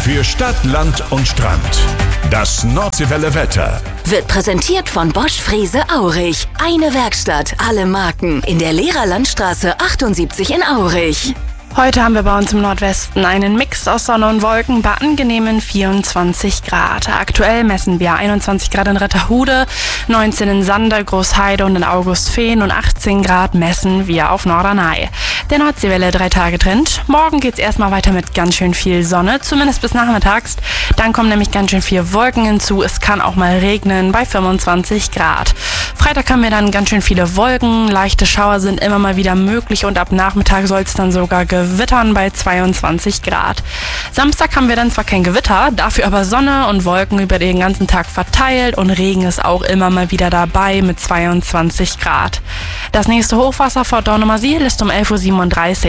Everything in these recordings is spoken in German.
Für Stadt, Land und Strand. Das Nordseewelle Wetter wird präsentiert von Bosch Frese Aurich. Eine Werkstatt, alle Marken in der Lehrerlandstraße 78 in Aurich. Heute haben wir bei uns im Nordwesten einen Mix aus Sonne und Wolken bei angenehmen 24 Grad. Aktuell messen wir 21 Grad in Retterhude, 19 in Sander, Großheide und in Augustfehn und 18 Grad messen wir auf Norderney. Der Nordseewelle 3-Tage-Trend. Morgen geht's erstmal weiter mit ganz schön viel Sonne, zumindest bis nachmittags. Dann kommen nämlich ganz schön viel Wolken hinzu. Es kann auch mal regnen bei 25 Grad. Freitag haben wir dann ganz schön viele Wolken. Leichte Schauer sind immer mal wieder möglich und ab Nachmittag soll es dann sogar gewittern bei 22 Grad. Samstag haben wir dann zwar kein Gewitter, dafür aber Sonne und Wolken über den ganzen Tag verteilt und Regen ist auch immer mal wieder dabei mit 22 Grad. Das nächste Hochwasser vor Dornumersiel ist um 11.37 Uhr.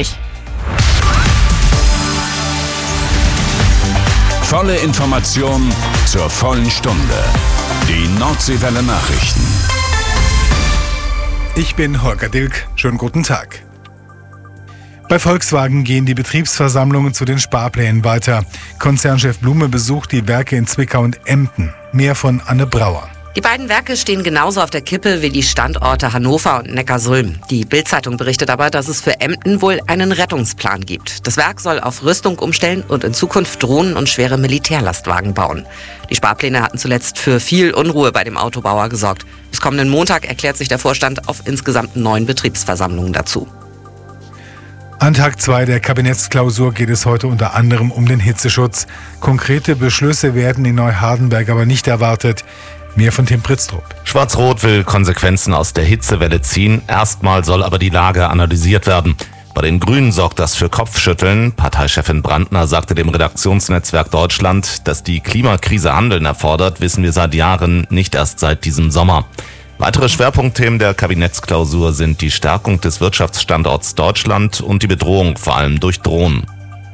Volle Information zur vollen Stunde. Die Nordseewelle Nachrichten. Ich bin Holger Dilk. Schönen guten Tag. Bei Volkswagen gehen die Betriebsversammlungen zu den Sparplänen weiter. Konzernchef Blume besucht die Werke in Zwickau und Emden. Mehr von Anne Brauer. Die beiden Werke stehen genauso auf der Kippe wie die Standorte Hannover und Neckarsulm. Die Bild-Zeitung berichtet aber, dass es für Emden wohl einen Rettungsplan gibt. Das Werk soll auf Rüstung umstellen und in Zukunft Drohnen und schwere Militärlastwagen bauen. Die Sparpläne hatten zuletzt für viel Unruhe bei dem Autobauer gesorgt. Bis kommenden Montag erklärt sich der Vorstand auf insgesamt 9 Betriebsversammlungen dazu. An Tag 2 der Kabinettsklausur geht es heute unter anderem um den Hitzeschutz. Konkrete Beschlüsse werden in Neuhardenberg aber nicht erwartet. Mehr von Tim Pritztrup. Schwarz-Rot will Konsequenzen aus der Hitzewelle ziehen. Erstmal soll aber die Lage analysiert werden. Bei den Grünen sorgt das für Kopfschütteln. Parteichefin Brandner sagte dem Redaktionsnetzwerk Deutschland, dass die Klimakrise Handeln erfordert, wissen wir seit Jahren, nicht erst seit diesem Sommer. Weitere Schwerpunktthemen der Kabinettsklausur sind die Stärkung des Wirtschaftsstandorts Deutschland und die Bedrohung vor allem durch Drohnen.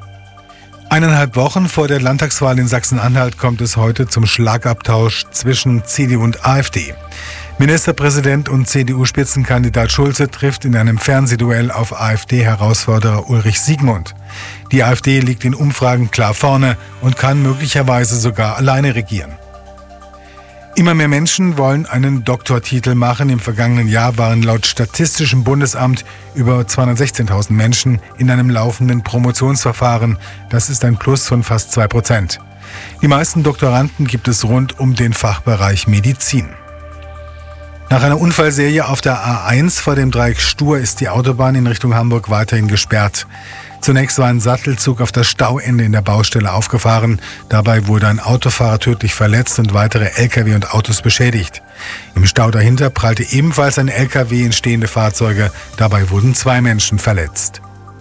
1,5 Wochen vor der Landtagswahl in Sachsen-Anhalt kommt es heute zum Schlagabtausch zwischen CDU und AfD. Ministerpräsident und CDU-Spitzenkandidat Schulze trifft in einem Fernsehduell auf AfD-Herausforderer Ulrich Siegmund. Die AfD liegt in Umfragen klar vorne und kann möglicherweise sogar alleine regieren. Immer mehr Menschen wollen einen Doktortitel machen. Im vergangenen Jahr waren laut Statistischem Bundesamt über 216.000 Menschen in einem laufenden Promotionsverfahren. Das ist ein Plus von fast 2%. Die meisten Doktoranden gibt es rund um den Fachbereich Medizin. Nach einer Unfallserie auf der A1 vor dem Dreieck Stur ist die Autobahn in Richtung Hamburg weiterhin gesperrt. Zunächst war ein Sattelzug auf das Stauende in der Baustelle aufgefahren. Dabei wurde ein Autofahrer tödlich verletzt und weitere Lkw und Autos beschädigt. Im Stau dahinter prallte ebenfalls ein Lkw in stehende Fahrzeuge. Dabei wurden 2 Menschen verletzt.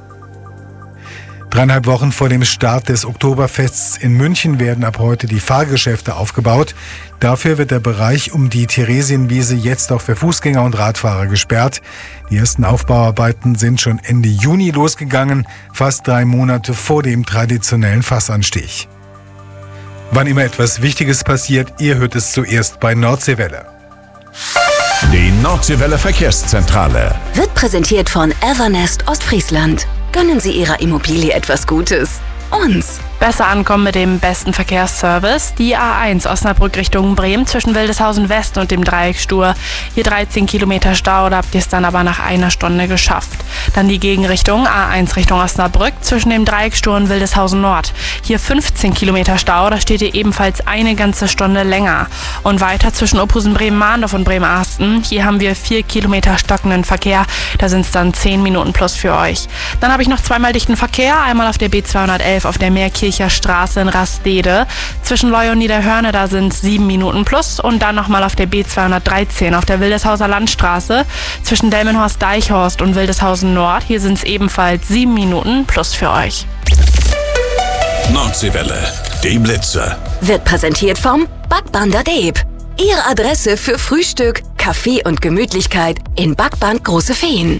3,5 Wochen vor dem Start des Oktoberfests in München werden ab heute die Fahrgeschäfte aufgebaut. Dafür wird der Bereich um die Theresienwiese jetzt auch für Fußgänger und Radfahrer gesperrt. Die ersten Aufbauarbeiten sind schon Ende Juni losgegangen, fast 3 Monate vor dem traditionellen Fassanstich. Wann immer etwas Wichtiges passiert, ihr hört es zuerst bei Nordseewelle. Die Nordseewelle Verkehrszentrale wird präsentiert von Evernest Ostfriesland. Gönnen Sie Ihrer Immobilie etwas Gutes. Uns. Besser ankommen mit dem besten Verkehrsservice. Die A1 Osnabrück Richtung Bremen zwischen Wildeshausen West und dem Dreieck Stur. Hier 13 Kilometer Stau, da habt ihr es dann aber nach 1 Stunde geschafft. Dann die Gegenrichtung A1 Richtung Osnabrück zwischen dem Dreieck Stur und Wildeshausen Nord. Hier 15 Kilometer Stau, da steht ihr ebenfalls eine ganze Stunde länger. Und weiter zwischen Ophusen Bremen-Mahndorf und Bremen-Arsten. Hier haben wir 4 Kilometer stockenden Verkehr. Da sind es dann 10 Minuten plus für euch. Dann habe ich noch zweimal dichten Verkehr. Einmal auf der B211 auf der Meerkircher Straße in Rastede. Zwischen Leu und Niederhörne, da sind 7 Minuten plus. Und dann nochmal auf der B213 auf der Wildeshauser Landstraße. Zwischen Delmenhorst-Deichhorst und Wildeshausen Nord. Hier sind es ebenfalls 7 Minuten plus für euch. Nordseewelle, die Blitze. Wird präsentiert vom Backbander Deeb. Ihre Adresse für Frühstück, Kaffee und Gemütlichkeit in Backband Große Feen.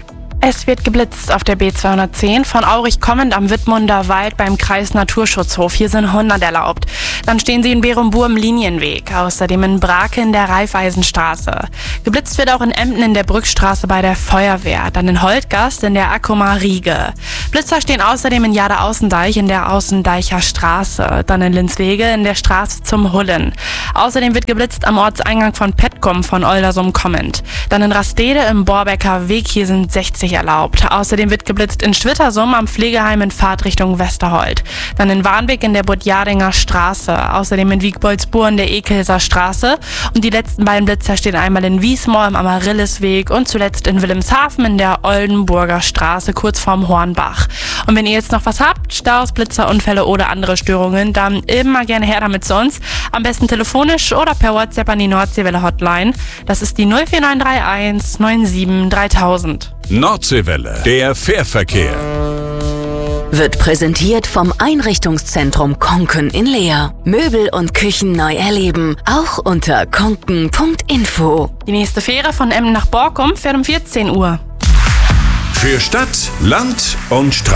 Es wird geblitzt auf der B210 von Aurich kommend am Wittmunder Wald beim Kreis Naturschutzhof. Hier sind 100 erlaubt. Dann stehen Sie in Berumbur im Linienweg. Außerdem in Brake in der Raiffeisenstraße. Geblitzt wird auch in Emden in der Brückstraße bei der Feuerwehr. Dann in Holtgast in der Akkuma Riege. Blitzer stehen außerdem in Jade-Außendeich in der Außendeicher Straße. Dann in Linswege in der Straße zum Hullen. Außerdem wird geblitzt am Ortseingang von Petkum von Oldersum kommend. Dann in Rastede im Borbecker Weg. Hier sind 60 erlaubt. Außerdem wird geblitzt in Schwittersum am Pflegeheim in Fahrtrichtung Westerhold. Dann in Warnbeck in der Budjadinger Straße. Außerdem in Wiegboldsburg in der Ekelser Straße. Und die letzten beiden Blitzer stehen einmal in Wiesmoor am Amaryllisweg und zuletzt in Wilhelmshaven in der Oldenburger Straße, kurz vorm Hornbach. Und wenn ihr jetzt noch was habt, Staus, Blitzer, Unfälle oder andere Störungen, dann immer gerne her damit zu uns. Am besten telefonisch oder per WhatsApp an die Nordseewelle Hotline. Das ist die 04931 97 3000. Nordseewelle, der Fährverkehr. Wird präsentiert vom Einrichtungszentrum Konken in Leer. Möbel und Küchen neu erleben, auch unter konken.info. Die nächste Fähre von Emden nach Borkum fährt um 14 Uhr. Für Stadt, Land und Straße.